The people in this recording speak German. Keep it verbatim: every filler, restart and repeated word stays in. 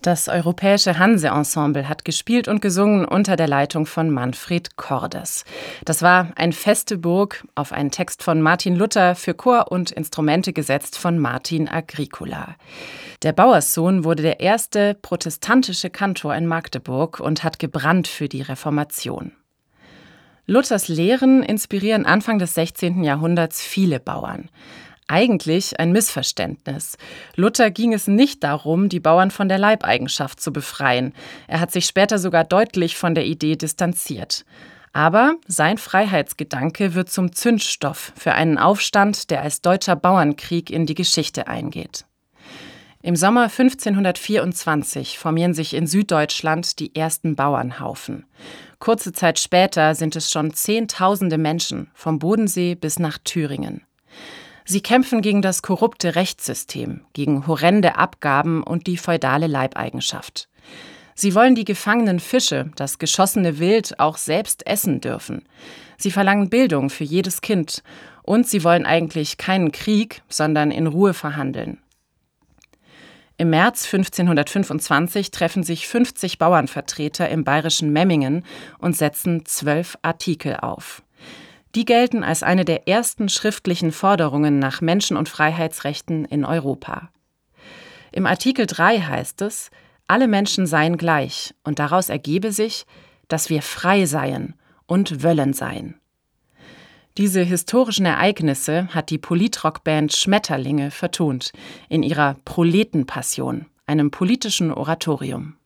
Das Europäische Hanse-Ensemble hat gespielt und gesungen unter der Leitung von Manfred Cordes. Das war ein feste Burg, auf einen Text von Martin Luther, für Chor und Instrumente gesetzt von Martin Agricola. Der Bauerssohn wurde der erste protestantische Kantor in Magdeburg und hat gebrannt für die Reformation. Luthers Lehren inspirieren Anfang des sechzehnten Jahrhunderts viele Bauern. Eigentlich ein Missverständnis. Luther ging es nicht darum, die Bauern von der Leibeigenschaft zu befreien. Er hat sich später sogar deutlich von der Idee distanziert. Aber sein Freiheitsgedanke wird zum Zündstoff für einen Aufstand, der als Deutscher Bauernkrieg in die Geschichte eingeht. Im Sommer fünfzehnhundertvierundzwanzig formieren sich in Süddeutschland die ersten Bauernhaufen. Kurze Zeit später sind es schon Zehntausende Menschen, vom Bodensee bis nach Thüringen. Sie kämpfen gegen das korrupte Rechtssystem, gegen horrende Abgaben und die feudale Leibeigenschaft. Sie wollen die gefangenen Fische, das geschossene Wild, auch selbst essen dürfen. Sie verlangen Bildung für jedes Kind. Und sie wollen eigentlich keinen Krieg, sondern in Ruhe verhandeln. Im März fünfzehnhundertfünfundzwanzig treffen sich fünfzig Bauernvertreter im bayerischen Memmingen und setzen zwölf Artikel auf. Die gelten als eine der ersten schriftlichen Forderungen nach Menschen- und Freiheitsrechten in Europa. Im Artikel drei heißt es, alle Menschen seien gleich und daraus ergebe sich, dass wir frei seien und wollen sein. Diese historischen Ereignisse hat die Politrockband Schmetterlinge vertont in ihrer Proletenpassion, einem politischen Oratorium.